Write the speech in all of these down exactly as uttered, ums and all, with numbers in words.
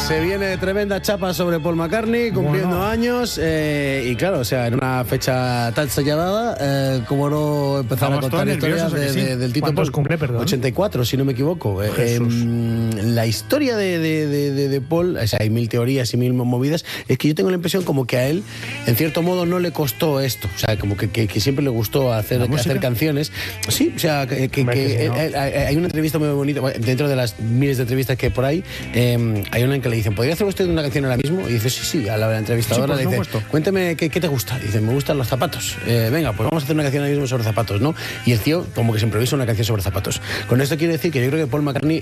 Se viene tremenda chapa sobre Paul McCartney, cumpliendo bueno. años. Eh, y claro, o sea, en una fecha tan señalada, eh, como no empezar Estamos a contar historias de, sí. de, del Tito Paul. Cumple, perdón? ochenta y cuatro, si no me equivoco. Eh, la historia de, de, de, de, de Paul, o sea, hay mil teorías y mil movidas. Es que yo tengo la impresión como que a él, en cierto modo, no le costó esto. O sea, como que, que, que siempre le gustó hacer, hacer canciones. Sí, o sea, que, que, que no. eh, hay una entrevista muy bonita, dentro de las miles de entrevistas que hay por ahí, eh, hay una en que le dicen, ¿podría hacer usted una canción ahora mismo? Y dice, sí, sí, a la entrevistadora sí, le dice, cuénteme qué, qué te gusta. Y dice, me gustan los zapatos. Eh, venga, pues vamos a hacer una canción ahora mismo sobre zapatos, ¿no? Y el tío como que se improvisa una canción sobre zapatos. Con esto quiero decir que yo creo que Paul McCartney eh,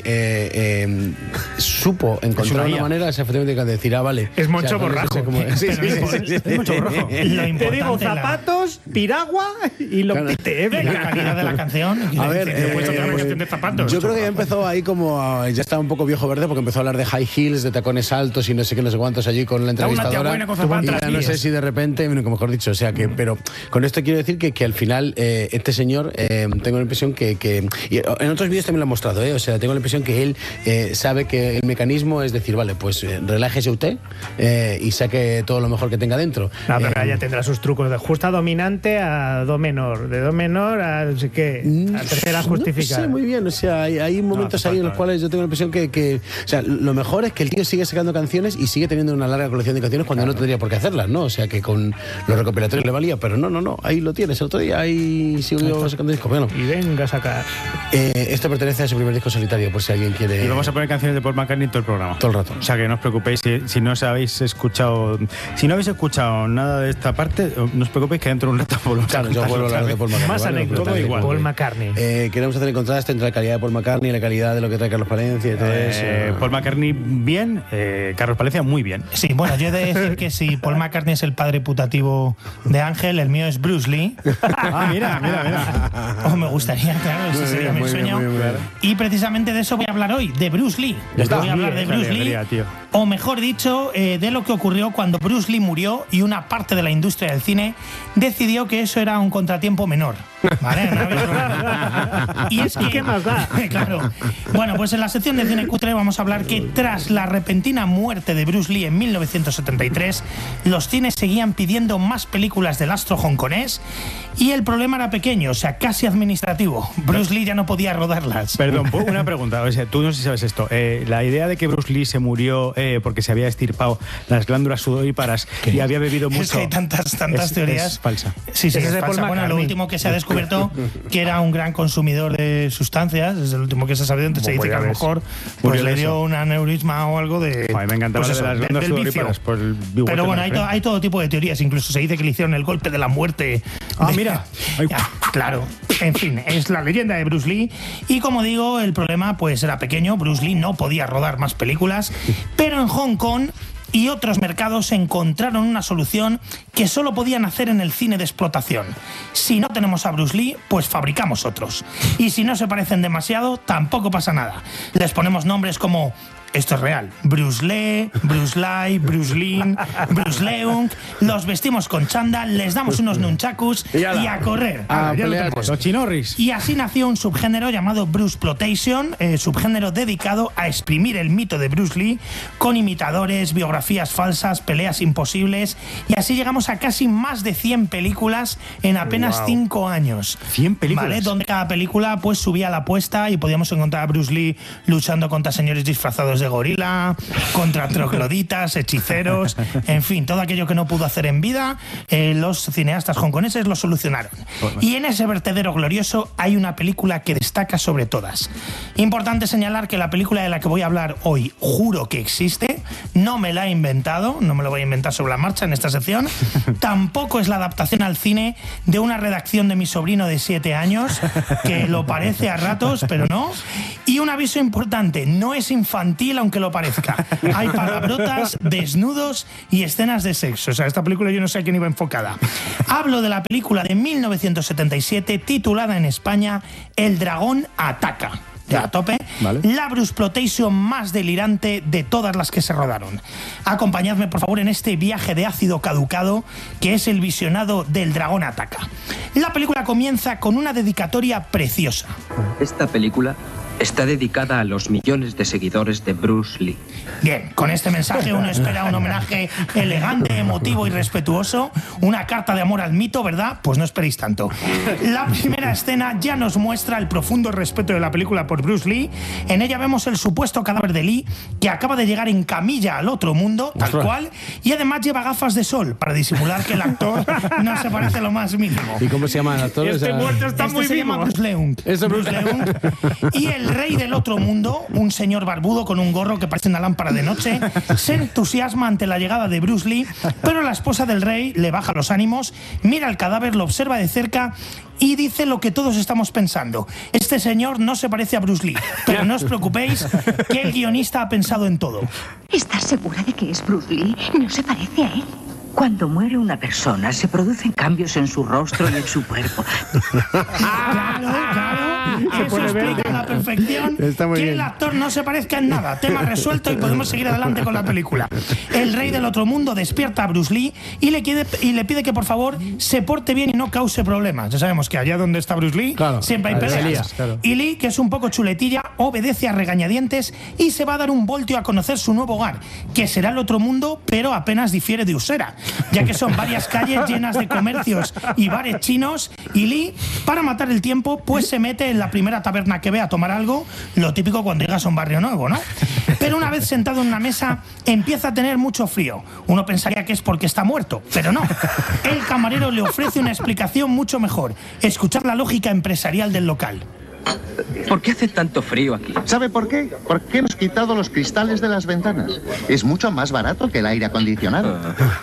eh, supo encontrar una, una manera efectivamente de decir, ah, vale. Es Moncho o sea, Borrajo. Como, sí, sí, sí, sí, sí, es Moncho Borrajo. Te digo zapatos, la... piragua y lo claro. pite, ¿eh? La calidad de la canción. A ver, eh, eh, una cuestión de zapatos. Yo creo que ya empezó ahí como, ya estaba un poco viejo verde porque empezó a hablar de high heels, de tacones altos y no sé qué, no sé cuántos allí con la entrevistadora. Y ya no sé si de repente, bueno, mejor dicho, o sea que, pero con esto quiero decir que, que al final eh, este señor, eh, tengo la impresión que, que y en otros vídeos también lo ha mostrado, eh, o sea, tengo la impresión que él eh, sabe que el mecanismo es decir, vale, pues eh, relájese usted eh, y saque todo lo mejor que tenga dentro. No, pero eh, ya tendrá sus trucos de justa dominante a do menor, de do menor a no sé qué, a tercera justificada. No sé muy bien, o sea, hay, hay momentos no, ahí en los cuales yo tengo la impresión que, que, o sea, lo mejor es que el tío sigue sacando canciones y sigue teniendo una larga colección de canciones cuando claro. no tendría por qué hacerlas, ¿no? O sea, que con los recopilatorios le valía, pero no, no, no, ahí lo tienes, el otro día ahí sigo sacando discos, bueno. Y venga a sacar. Eh, esto pertenece a su primer disco solitario, por si alguien quiere. Y vamos a poner canciones de Paul McCartney todo el programa. Todo el rato. O sea, que no os preocupéis si, si no os habéis escuchado, si no habéis escuchado nada de esta parte, no os preocupéis que dentro de un rato Paul McCartney. Claro, yo vuelvo a hablar de Paul McCartney. Más ¿vale? anécdota igual. Paul McCartney. Eh, queremos hacer el contraste entre la calidad de Paul McCartney y la calidad de lo que trae Carlos Palencia y todo eh, eso. Paul McCartney bien, eh, Carlos Palencia muy bien. Sí, bueno, yo he de decir que si Paul McCartney es el padre putativo de Ángel, el mío es Bruce Lee. Ah, mira, mira, mira. O me gustaría, claro, ese sería mi sueño. Bien, bien, y precisamente de eso voy a hablar hoy, de Bruce Lee. Ya está. Voy a hablar de Bruce alegría, Lee, tío. o mejor dicho, eh, de lo que ocurrió cuando Bruce Lee murió y una parte de la industria del cine decidió que eso era un contratiempo menor. ¿Vale? Y es que, ¿qué más da? Claro. Bueno, pues en la sección de cine cutre vamos a hablar que tras la repentina muerte de Bruce Lee en mil novecientos setenta y tres, los cines seguían pidiendo más películas del astro hongkonés y el problema era pequeño, o sea, casi administrativo. Bruce Lee ya no podía rodarlas. Perdón, una pregunta. O sea, tú no sé si sabes esto. Eh, la idea de que Bruce Lee se murió eh, porque se había estirpado las glándulas sudoríparas y había bebido mucho. Es que hay tantas, tantas es, teorías. Es falsa. Sí, sí, es, es falsa. Bueno, lo último que se ha descubierto que era un gran consumidor de sustancias, es el último que se ha sabido. Entonces se dice que a lo mejor pues le dio un aneurisma o algo de. Ay, me encantaba pues eso, de las glándulas sudoríparas. Por el Pero bueno, hay, to, hay todo tipo de teorías. Incluso se dice que le hicieron el golpe de la muerte. Ah, de, mira. Ya, claro. En fin, es la leyenda de Bruce Lee. Y como digo, el problema pues era pequeño. Bruce Lee no podía rodar más películas. Pero en Hong Kong y otros mercados encontraron una solución que solo podían hacer en el cine de explotación. Si no tenemos a Bruce Lee, pues fabricamos otros. Y si no se parecen demasiado, tampoco pasa nada. Les ponemos nombres como... Esto es real. Bruce Lee, Bruce Lai, Bruce Lin, Bruce Leung. Los vestimos con chándal, les damos unos nunchakus y, y a correr. A ah, pelear, los chinorris. Y así nació un subgénero llamado Bruce Plotation, eh, subgénero dedicado a exprimir el mito de Bruce Lee con imitadores, biografías falsas, peleas imposibles. Y así llegamos a casi más de cien películas en apenas wow. cinco años. cien películas. ¿Vale? Donde cada película pues subía la apuesta y podíamos encontrar a Bruce Lee luchando contra señores disfrazados de de gorila, contra trogloditas, hechiceros, en fin, todo aquello que no pudo hacer en vida, eh, los cineastas hongkoneses lo solucionaron. Y en ese vertedero glorioso hay una película que destaca sobre todas. Importante señalar que la película de la que voy a hablar hoy, juro que existe, no me la he inventado, no me lo voy a inventar sobre la marcha en esta sección, tampoco es la adaptación al cine de una redacción de mi sobrino de siete años, que lo parece a ratos, pero no. Y un aviso importante, no es infantil aunque lo parezca. Hay palabrotas, desnudos y escenas de sexo. O sea, esta película yo no sé a quién iba enfocada. Hablo de la película de mil novecientos setenta y siete titulada en España El dragón ataca. Ya a tope, vale. La Bruceploitation más delirante de todas las que se rodaron. Acompañadme por favor en este viaje de ácido caducado que es el visionado del dragón ataca. La película comienza con una dedicatoria preciosa. Esta película está dedicada a los millones de seguidores de Bruce Lee. Bien, con este mensaje uno espera un homenaje elegante, emotivo y respetuoso, una carta de amor al mito, ¿verdad? Pues no esperéis tanto. La primera escena ya nos muestra el profundo respeto de la película por Bruce Lee. En ella vemos el supuesto cadáver de Lee, que acaba de llegar en camilla al otro mundo, tal cual, y además lleva gafas de sol para disimular que el actor no se parece lo más mínimo. ¿Y cómo se llama el actor? Este Esa... muerto está Este muy se vivo. llama Bruce Leung. Eso, Bruce Leung. Y el rey del otro mundo, un señor barbudo con un gorro que parece una lámpara de noche, se entusiasma ante la llegada de Bruce Lee, pero la esposa del rey le baja los ánimos, mira el cadáver, lo observa de cerca y dice lo que todos estamos pensando. Este señor no se parece a Bruce Lee, pero no os preocupéis que el guionista ha pensado en todo. ¿Estás segura de que es Bruce Lee? No se parece a él. Cuando muere una persona, se producen cambios en su rostro y en su cuerpo. Claro, claro. Eso explica a la perfección que bien. el actor no se parezca en nada. Tema resuelto y podemos seguir adelante con la película. El rey del otro mundo despierta a Bruce Lee y le, quiere, y le pide que por favor se porte bien y no cause problemas. Ya sabemos que allá donde está Bruce Lee claro, siempre hay peleas. Elías, claro. Y Lee, que es un poco chuletilla, obedece a regañadientes y se va a dar un voltio a conocer su nuevo hogar, que será el otro mundo, pero apenas difiere de Usera, ya que son varias calles llenas de comercios y bares chinos. Y Lee, para matar el tiempo, pues se mete en la primera taberna que ve a tomar algo, lo típico cuando llegas a un barrio nuevo, ¿no? Pero una vez sentado en una mesa, empieza a tener mucho frío. Uno pensaría que es porque está muerto, pero no. El camarero le ofrece una explicación mucho mejor: escuchar la lógica empresarial del local. ¿Por qué hace tanto frío aquí? ¿Sabe por qué? Porque hemos quitado los cristales de las ventanas. Es mucho más barato que el aire acondicionado.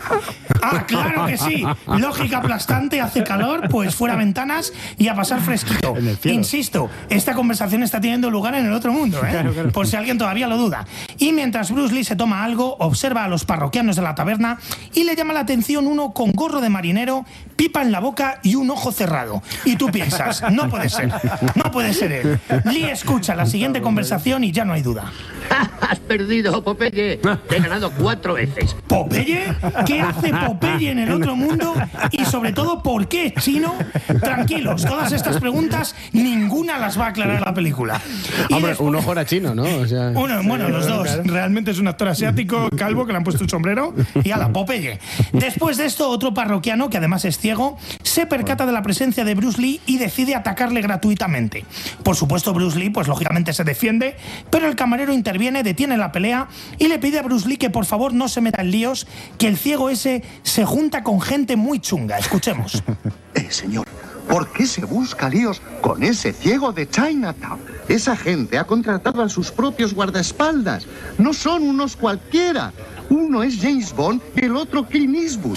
Ah, claro que sí. Lógica aplastante, hace calor, pues fuera ventanas y a pasar fresquito. Insisto, esta conversación está teniendo lugar en el otro mundo, ¿eh? Claro, claro. Por si alguien todavía lo duda. Y mientras Bruce Lee se toma algo, observa a los parroquianos de la taberna y le llama la atención uno con gorro de marinero, pipa en la boca y un ojo cerrado. Y tú piensas, no puede ser, no puede ser él. Lee escucha la siguiente conversación y ya no hay duda. Has perdido, Popeye. Te he ganado cuatro veces. ¿Popeye? ¿Qué hace Popeye en el otro mundo? Y sobre todo, ¿por qué es chino? Tranquilos, todas estas preguntas ninguna las va a aclarar la película. Y Hombre, después... un ojo era chino, ¿no? O sea... Uno, bueno, los dos. Realmente es un actor asiático, calvo, que le han puesto un sombrero y a la Popeye. Después de esto, otro parroquiano, que además es ciego, se percata de la presencia de Bruce Lee y decide atacarle gratuitamente. Por supuesto, Bruce Lee, pues lógicamente se defiende, pero el camarero interviene, detiene la pelea y le pide a Bruce Lee que por favor no se meta en líos, que el ciego ese se junta con gente muy chunga. Escuchemos. Eh, señor, ¿por qué se busca líos con ese ciego de Chinatown? Esa gente ha contratado a sus propios guardaespaldas. No son unos cualquiera. Uno es James Bond y el otro Clint Eastwood.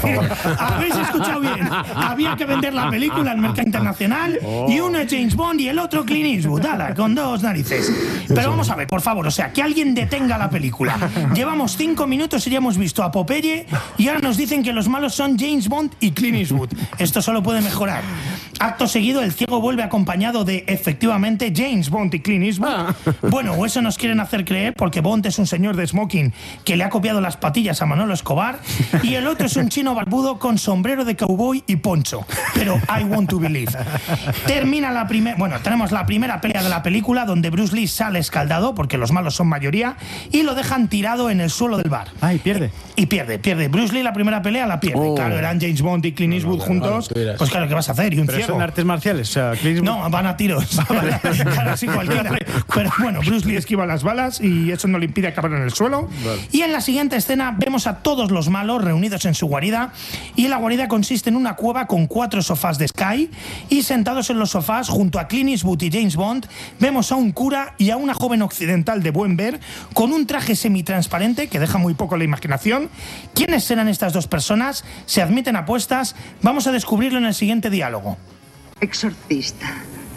Habéis escuchado bien. Había que vender la película al mercado internacional y uno es James Bond y el otro Clint Eastwood. Ala, con dos narices. Pero vamos a ver, por favor, o sea, que alguien detenga la película. Llevamos cinco minutos y ya hemos visto a Popeye y ahora nos dicen que los malos son James Bond y Clint Eastwood. Esto solo puede mejorar. Acto seguido, el ciego vuelve acompañado de, efectivamente, James Bond y Clint Eastwood. Bueno, o eso nos quieren hacer creer, porque Bond es un señor de smoking que le ha copiado las patillas a Manolo Escobar y el otro es un chino barbudo con sombrero de cowboy y poncho. Pero I want to believe. Termina la primera... Bueno, tenemos la primera pelea de la película donde Bruce Lee sale escaldado, porque los malos son mayoría, y lo dejan tirado en el suelo del bar. Ah, y pierde. Y pierde, pierde. Bruce Lee la primera pelea la pierde. Oh. Claro, eran James Bond y Clint Eastwood no, no, juntos. No, pues claro, ¿qué vas a hacer? Y un Pero ciego. son artes marciales. O sea, Clint Eastwood... No, van a tiros. Claro, sí, cualquiera. Pero bueno, Bruce Lee esquiva las balas y eso no le impide acabar en el suelo. Vale. Y en la siguiente escena vemos a todos los malos reunidos en su guarida, y la guarida consiste en una cueva con cuatro sofás de Sky, y sentados en los sofás junto a Clint Eastwood y James Bond vemos a un cura y a una joven occidental de buen ver con un traje semitransparente que deja muy poco la imaginación. ¿Quiénes serán estas dos personas? ¿Se admiten apuestas? Vamos a descubrirlo en el siguiente diálogo. Exorcista,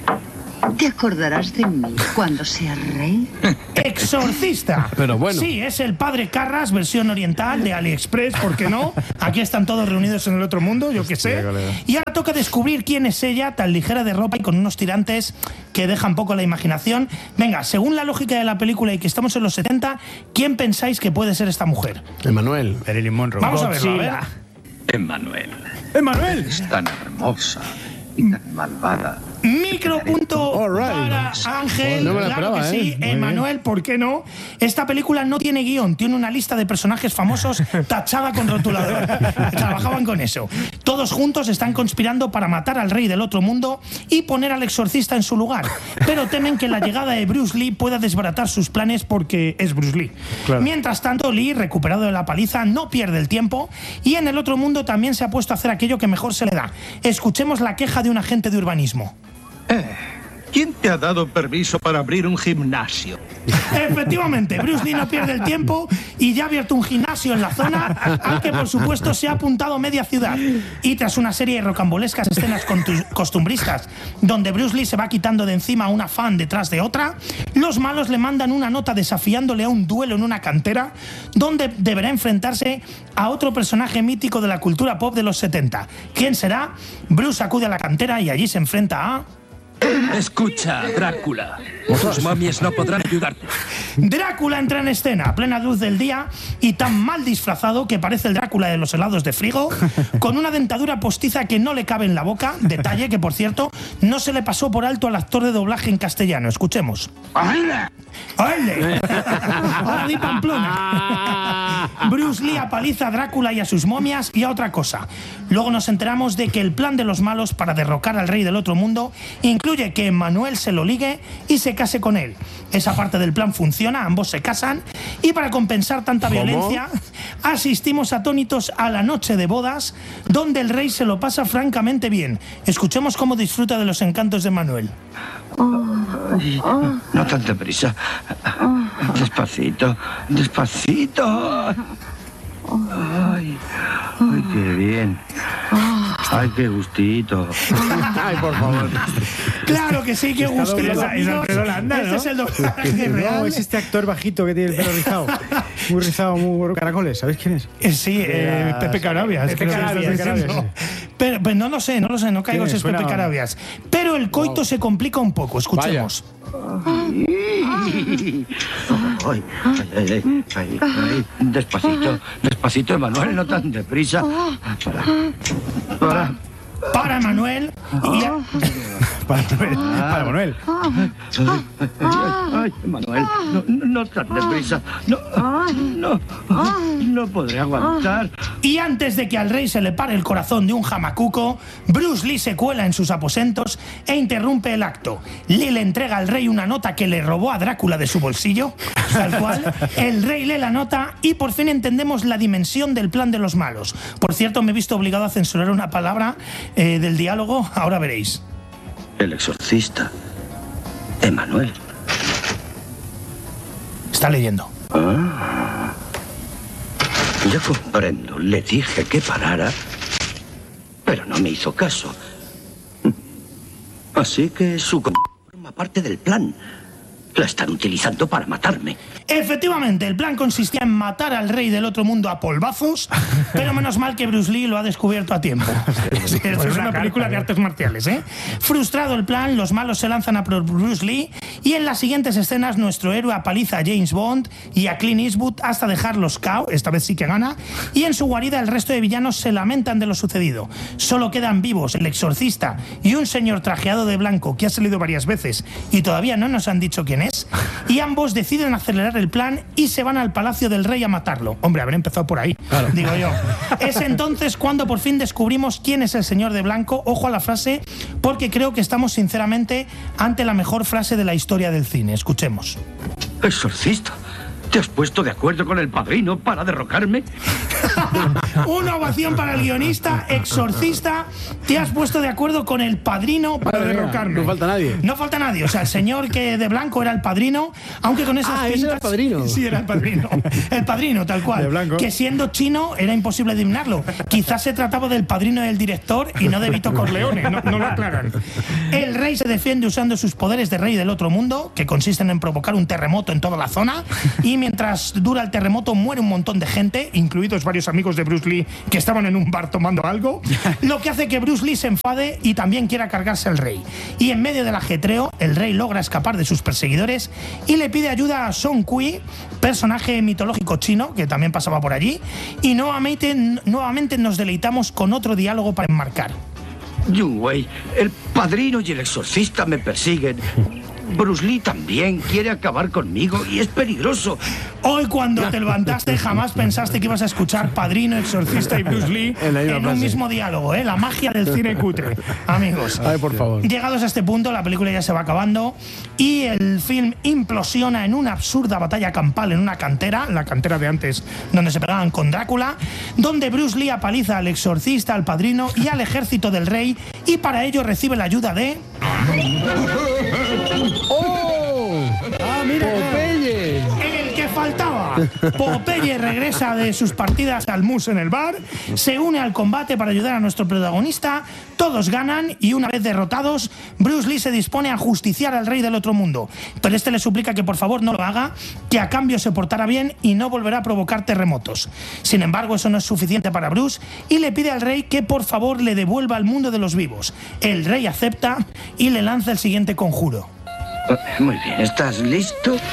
¿te acordarás de mí cuando seas rey? ¡Exorcista! Pero bueno. Sí, es el padre Carras, versión oriental de AliExpress, ¿por qué no? Aquí están todos reunidos en el otro mundo, yo qué sé. Y ahora toca descubrir quién es ella, tan ligera de ropa y con unos tirantes que dejan poco la imaginación. Venga, según la lógica de la película y que estamos en los setenta, ¿quién pensáis que puede ser esta mujer? Emmanuel. Marilyn Monroe. Vamos a verlo, a ver. Emmanuel. ¡Emmanuel! Es tan hermosa y tan malvada. Micropunto All right. para Ángel. No me la claro esperaba, que sí. ¿eh? Emanuel, ¿por qué no? Esta película no tiene guión, tiene una lista de personajes famosos tachada con rotulador. Trabajaban con eso. Todos juntos están conspirando para matar al rey del otro mundo y poner al exorcista en su lugar. Pero temen que la llegada de Bruce Lee pueda desbaratar sus planes porque es Bruce Lee. Claro. Mientras tanto, Lee, recuperado de la paliza, no pierde el tiempo y en el otro mundo también se ha puesto a hacer aquello que mejor se le da. Escuchemos la queja de un agente de urbanismo. ¿Quién te ha dado permiso para abrir un gimnasio? Efectivamente, Bruce Lee no pierde el tiempo y ya ha abierto un gimnasio en la zona al que por supuesto se ha apuntado media ciudad. Y tras una serie de rocambolescas escenas costumbristas donde Bruce Lee se va quitando de encima a una fan detrás de otra, los malos le mandan una nota desafiándole a un duelo en una cantera donde deberá enfrentarse a otro personaje mítico de la cultura pop de los setenta. ¿Quién será? Bruce acude a la cantera y allí se enfrenta a... Escucha, Drácula. Tus momias no podrán ayudarte. Drácula entra en escena a plena luz del día y tan mal disfrazado que parece el Drácula de los helados de frigo, con una dentadura postiza que no le cabe en la boca, detalle que, por cierto, no se le pasó por alto al actor de doblaje en castellano. Escuchemos. ¡Aile! Ahora di Pamplona. Bruce Lee apaliza a Drácula y a sus momias y a otra cosa. Luego nos enteramos de que el plan de los malos para derrocar al rey del otro mundo incluye que Manuel se lo ligue y se case con él. Esa parte del plan funciona, ambos se casan y para compensar tanta ¿Cómo? violencia asistimos atónitos a la noche de bodas donde el rey se lo pasa francamente bien. Escuchemos cómo disfruta de los encantos de Manuel. Ay, no tan deprisa. Despacito, despacito. Ay, ay, qué bien. Ay, qué gustito. Ay, por favor. Claro que sí, qué gusto. Esa- esa pelo Landa, ¿no? Este es el doblaje No, real. es este actor bajito que tiene el pelo rizado. Muy rizado, muy caracoles. ¿Sabéis quién es? Eh, Sí, eh, Pepe Carabias. Pepe creo que Carabias, estás Carabias, diciendo. sí. Pero, pero no lo sé, no lo sé, no caigo Sí, si es suena- Pepe Carabias. Pero el coito se complica un poco, escuchemos. Ay, ay, ay, ay, ay, ay. Despacito, despacito, Emanuel, no tan deprisa. Para, para. Para Manuel y a- Para Manuel. Para Manuel. Ay, ay, ay, Emanuel, no, no, no tan deprisa. No, no, no podré aguantar. Y antes de que al rey se le pare el corazón de un jamacuco, Bruce Lee se cuela en sus aposentos e interrumpe el acto. Lee le entrega al rey una nota que le robó a Drácula de su bolsillo, tal cual. El rey lee la nota y por fin entendemos la dimensión del plan de los malos. Por cierto, me he visto obligado a censurar una palabra eh, del diálogo, ahora veréis. El exorcista, Emanuel. Está leyendo. Ah, ya comprendo. Le dije que parara, pero no me hizo caso. Así que su com- forma parte del plan. La están utilizando para matarme. Efectivamente, el plan consistía en matar al rey del otro mundo a polvazos, pero menos mal que Bruce Lee lo ha descubierto a tiempo. Sí, esto es una película de artes marciales, ¿eh? Frustrado el plan, los malos se lanzan a por Bruce Lee y en las siguientes escenas nuestro héroe apaliza a James Bond y a Clint Eastwood hasta dejarlos cao, esta vez sí que gana, y en su guarida el resto de villanos se lamentan de lo sucedido. Solo quedan vivos el exorcista y un señor trajeado de blanco que ha salido varias veces y todavía no nos han dicho quién es, y ambos deciden acelerar el plan y se van al palacio del rey a matarlo. Hombre, habrá empezado por ahí, claro. Digo yo. Es entonces cuando por fin descubrimos quién es el señor de blanco. Ojo a la frase, porque creo que estamos sinceramente ante la mejor frase de la historia del cine. Escuchemos. Exorcista, ¿te has puesto de acuerdo con el padrino para derrocarme? Una ovación para el guionista. Exorcista, te has puesto de acuerdo con el padrino para Madre mía, derrocarme. no falta nadie. No falta nadie. O sea, el señor que de blanco era el padrino, aunque con esas Ah, ese pintas... era el padrino. Sí, era el padrino. El padrino, tal cual. De blanco. Que siendo chino era imposible adivinarlo. Quizás se trataba del padrino del director y no de Vito Corleone. No, no lo aclaran. El rey se defiende usando sus poderes de rey del otro mundo, que consisten en provocar un terremoto en toda la zona, y mientras dura el terremoto muere un montón de gente, incluidos varios amigos de Bruce Lee que estaban en un bar tomando algo, lo que hace que Bruce Lee se enfade y también quiera cargarse al rey. Y en medio del ajetreo, el rey logra escapar de sus perseguidores y le pide ayuda a Song Kui, personaje mitológico chino que también pasaba por allí, y nuevamente, nuevamente nos deleitamos con otro diálogo para enmarcar. Yue, el padrino y el exorcista me persiguen. Bruce Lee también quiere acabar conmigo y es peligroso. Hoy cuando te levantaste jamás pensaste que ibas a escuchar Padrino, Exorcista y Bruce Lee en, en un mismo diálogo, ¿eh? La magia del cine cutre, amigos. Ay, por favor. Llegados a este punto, la película ya se va acabando y el film implosiona en una absurda batalla campal en una cantera, la cantera de antes donde se pegaban con Drácula, donde Bruce Lee apaliza al exorcista, al padrino y al ejército del rey, y para ello recibe la ayuda de... ¡Oh! ¡Ah, mira! ¡Popeye! El que faltaba. Popeye regresa de sus partidas al mus en el bar, se une al combate para ayudar a nuestro protagonista, todos ganan y una vez derrotados, Bruce Lee se dispone a justiciar al rey del otro mundo. Pero este le suplica que por favor no lo haga, que a cambio se portará bien y no volverá a provocar terremotos. Sin embargo, eso no es suficiente para Bruce y le pide al rey que por favor le devuelva al mundo de los vivos. El rey acepta y le lanza el siguiente conjuro. Muy bien, ¿estás listo? ¿Eh?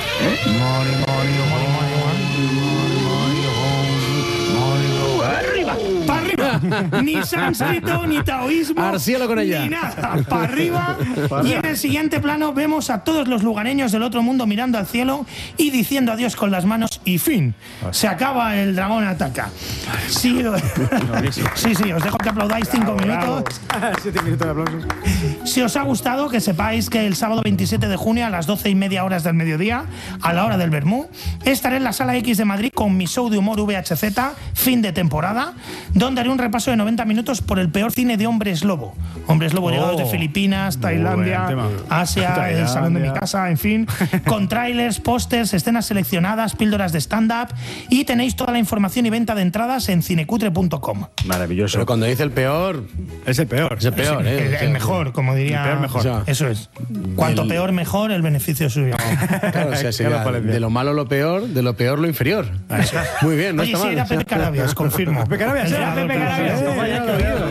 ¡Arriba! ¡Para arriba! Ni sánscrito, ni taoísmo, al cielo con ella. ni nada. ¡Para arriba! Y en el siguiente plano vemos a todos los lugareños del otro mundo mirando al cielo y diciendo adiós con las manos y fin. Se acaba, el dragón ataca. Sí, sí, sí, os dejo que aplaudáis cinco minutos. Siete minutos de aplausos. Si os ha gustado, que sepáis que el sábado veintisiete de junio a las doce y media horas del mediodía, a la hora del vermú, estaré en la Sala X de Madrid con mi show de humor V H Z, fin de temporada, donde haré un repaso de noventa minutos por el peor cine de hombres lobo. Hombres lobo oh, llegados de Filipinas, Tailandia, Asia, Tailandia, el salón de mi casa, en fin, con trailers, pósters, escenas seleccionadas, píldoras de stand-up, y tenéis toda la información y venta de entradas en cinecutre punto com. Maravilloso. Pero cuando dice el peor... Es el peor. Es el peor, el, ¿eh? el, el mejor, como diría. El peor mejor. O sea, eso es. Cuanto el, peor, mejor, el beneficio suyo. Claro, o sea, sería de lo malo lo peor, de lo peor lo inferior. Muy bien, no Oye, está sí, mal. era Pepe Carabias, confirmo. Pepe Carabias, era Pepe Carabias.